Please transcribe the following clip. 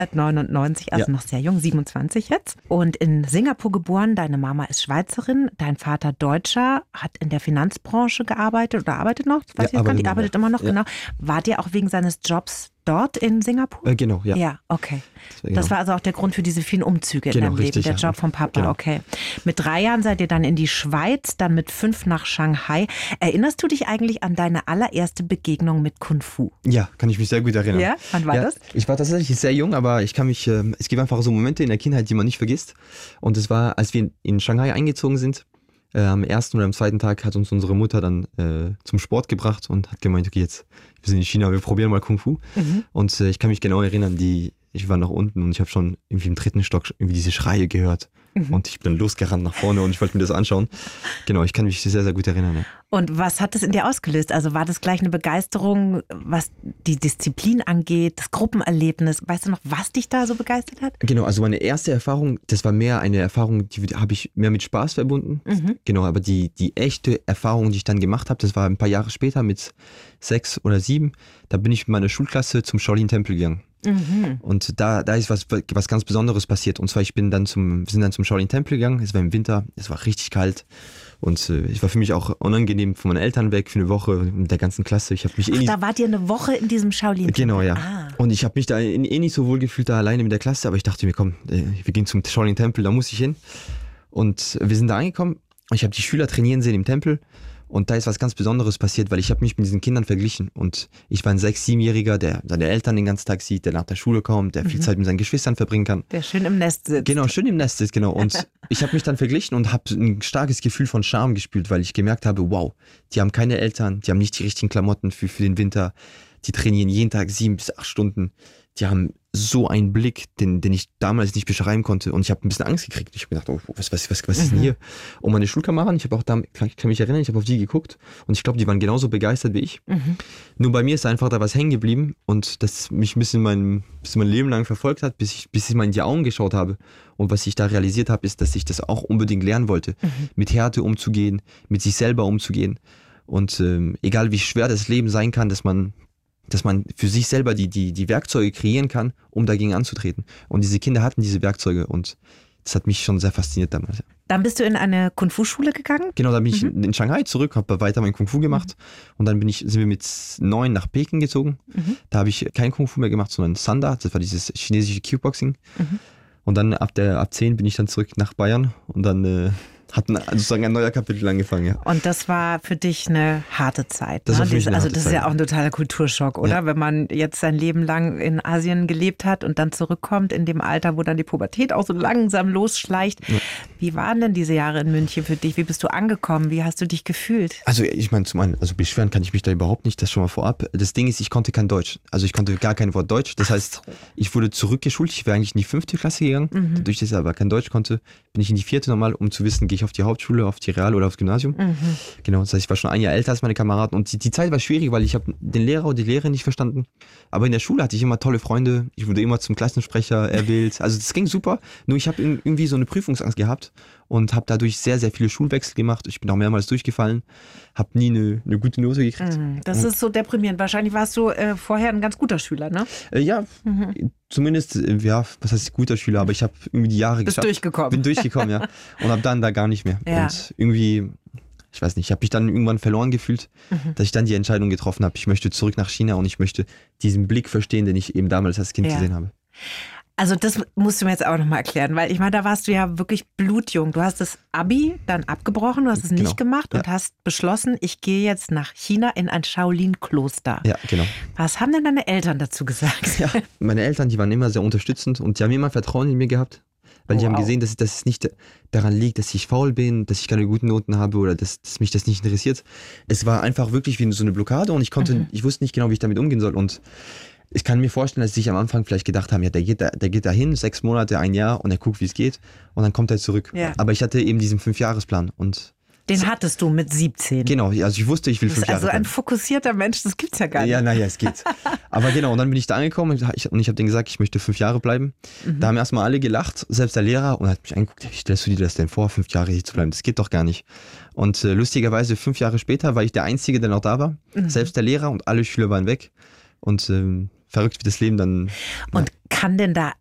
1999, also noch sehr jung, 27 jetzt. Und in Singapur geboren, deine Mama ist Schweizerin, dein Vater Deutscher, hat in der Finanzbranche gearbeitet oder arbeitet noch? Das weiß ich jetzt gar nicht, arbeitet immer noch, genau. Wart ihr auch wegen seines Jobs dort in Singapur? Genau, ja. Ja, okay. Das war also auch der Grund für diese vielen Umzüge in deinem Leben, der Job vom Papa, okay. Mit 3 Jahren seid ihr dann in die Schweiz, dann mit 5 nach Shanghai. Erinnerst du dich eigentlich an deine allererste Begegnung mit Kung Fu? Ja, kann ich mich sehr gut erinnern. Ja, wann war das? Ich war tatsächlich sehr jung, aber ich kann mich, es gibt einfach so Momente in der Kindheit, die man nicht vergisst. Und es war, als wir in Shanghai eingezogen sind, am ersten oder am zweiten Tag hat uns unsere Mutter dann zum Sport gebracht und hat gemeint, okay, jetzt, wir sind in China, wir probieren mal Kung Fu. Und ich kann mich genau erinnern, ich war noch unten und ich habe schon irgendwie im 3. Stock irgendwie diese Schreie gehört. Und ich bin losgerannt nach vorne und ich wollte mir das anschauen. Genau, ich kann mich sehr, sehr gut erinnern. Ja. Und was hat das in dir ausgelöst? Also war das gleich eine Begeisterung, was die Disziplin angeht, das Gruppenerlebnis? Weißt du noch, was dich da so begeistert hat? Genau, also meine erste Erfahrung, das war mehr eine Erfahrung, die habe ich mehr mit Spaß verbunden. Genau, aber die echte Erfahrung, die ich dann gemacht habe, das war ein paar Jahre später mit 6 oder 7. Da bin ich mit meiner Schulklasse zum Shaolin-Tempel gegangen. Und da ist was ganz Besonderes passiert. Und zwar, wir sind dann zum Shaolin-Tempel gegangen. Es war im Winter, es war richtig kalt. Und es war für mich auch unangenehm von meinen Eltern weg für eine Woche mit der ganzen Klasse. Ich habe mich da wart ihr eine Woche in diesem Shaolin-Tempel? Genau, ja. Und ich habe mich da nicht so wohl gefühlt, da alleine mit der Klasse. Aber ich dachte mir, komm, wir gehen zum Shaolin-Tempel, da muss ich hin. Und wir sind da angekommen. Ich habe die Schüler trainieren sehen im Tempel. Und da ist was ganz Besonderes passiert, weil ich habe mich mit diesen Kindern verglichen. Und ich war ein 6-, 7-Jähriger, der seine Eltern den ganzen Tag sieht, der nach der Schule kommt, der viel Zeit mit seinen Geschwistern verbringen kann. Der schön im Nest sitzt. Genau, schön im Nest sitzt, genau. Und ich habe mich dann verglichen und habe ein starkes Gefühl von Scham gespürt, weil ich gemerkt habe, wow, die haben keine Eltern, die haben nicht die richtigen Klamotten für den Winter, die trainieren jeden Tag 7 bis 8 Stunden. Die haben so einen Blick, den ich damals nicht beschreiben konnte. Und ich habe ein bisschen Angst gekriegt. Ich habe gedacht, oh, was ist denn hier? Und meine Schulkameraden, ich kann mich erinnern, ich habe auf die geguckt. Und ich glaube, die waren genauso begeistert wie ich. Nur bei mir ist einfach da was hängen geblieben. Und das mich ein bisschen mein Leben lang verfolgt hat, bis ich mal in die Augen geschaut habe. Und was ich da realisiert habe, ist, dass ich das auch unbedingt lernen wollte. Mit Härte umzugehen, mit sich selber umzugehen. Und egal wie schwer das Leben sein kann, dass man für sich selber die Werkzeuge kreieren kann, um dagegen anzutreten. Und diese Kinder hatten diese Werkzeuge und das hat mich schon sehr fasziniert damals. Dann bist du in eine Kung-Fu-Schule gegangen? Genau, dann bin ich in Shanghai zurück, habe weiter mein Kung-Fu gemacht und dann sind wir mit 9 nach Peking gezogen. Da habe ich kein Kung-Fu mehr gemacht, sondern Sanda, das war dieses chinesische Kickboxing. Und dann ab 10 bin ich dann zurück nach Bayern und dann hat sozusagen ein neuer Kapitel angefangen, ja. Und das war für dich eine harte Zeit. Das ne? war für mich eine harte das ist Zeit. Ja auch ein totaler Kulturschock, oder? Ja. Wenn man jetzt sein Leben lang in Asien gelebt hat und dann zurückkommt in dem Alter, wo dann die Pubertät auch so langsam losschleicht. Ja. Wie waren denn diese Jahre in München für dich? Wie bist du angekommen? Wie hast du dich gefühlt? Also ich meine, beschweren kann ich mich da überhaupt nicht, das schon mal vorab. Das Ding ist, ich konnte kein Deutsch. Also ich konnte gar kein Wort Deutsch. Das heißt, ich wurde zurückgeschult. Ich wäre eigentlich in die 5. Klasse gegangen. Dadurch, dass ich aber kein Deutsch konnte, bin ich in die 4. normal, um zu wissen, gehe ich auf die Hauptschule, auf die Real- oder aufs Gymnasium. Genau, das heißt, ich war schon ein Jahr älter als meine Kameraden. Und die Zeit war schwierig, weil ich habe den Lehrer und die Lehrerin nicht verstanden. Aber in der Schule hatte ich immer tolle Freunde. Ich wurde immer zum Klassensprecher erwählt. Also das ging super. Nur ich habe irgendwie so eine Prüfungsangst gehabt und habe dadurch sehr, sehr viele Schulwechsel gemacht. Ich bin auch mehrmals durchgefallen, habe nie eine gute Note gekriegt. Das ist so deprimierend. Wahrscheinlich warst du vorher ein ganz guter Schüler, ne? Ja, zumindest, was heißt guter Schüler, aber ich habe irgendwie die Jahre geschafft. Bin durchgekommen, ja. Und habe dann da gar nicht mehr. Ja. Und irgendwie, ich weiß nicht, ich habe mich dann irgendwann verloren gefühlt, dass ich dann die Entscheidung getroffen habe, ich möchte zurück nach China und ich möchte diesen Blick verstehen, den ich eben damals als Kind gesehen habe. Also das musst du mir jetzt auch nochmal erklären, weil ich meine, da warst du ja wirklich blutjung. Du hast das Abi dann abgebrochen, du hast es nicht gemacht und hast beschlossen, ich gehe jetzt nach China in ein Shaolin-Kloster. Ja, genau. Was haben denn deine Eltern dazu gesagt? Ja, meine Eltern, die waren immer sehr unterstützend und die haben immer Vertrauen in mir gehabt, weil die haben gesehen, dass es nicht daran liegt, dass ich faul bin, dass ich keine guten Noten habe oder dass mich das nicht interessiert. Es war einfach wirklich wie so eine Blockade und ich wusste nicht genau, wie ich damit umgehen soll und ich kann mir vorstellen, dass sie sich am Anfang vielleicht gedacht haben, ja, der geht da hin, 6 Monate, 1 Jahr und er guckt, wie es geht und dann kommt er zurück. Ja. Aber ich hatte eben diesen 5-Jahresplan und den hattest du mit 17. Genau, also ich wusste, ich will 5 Jahre bleiben. Also ein fokussierter Mensch, das gibt's ja gar nicht. Ja, naja, es geht. Aber genau, und dann bin ich da angekommen und ich habe denen gesagt, ich möchte 5 Jahre bleiben. Da haben erstmal alle gelacht, selbst der Lehrer, und hat mich angeguckt, wie stellst du dir das denn vor, 5 Jahre hier zu bleiben? Das geht doch gar nicht. Und lustigerweise 5 Jahre später war ich der Einzige, der noch da war. Selbst der Lehrer und alle Schüler waren weg. Und verrückt, wie das Leben dann... Und kann denn da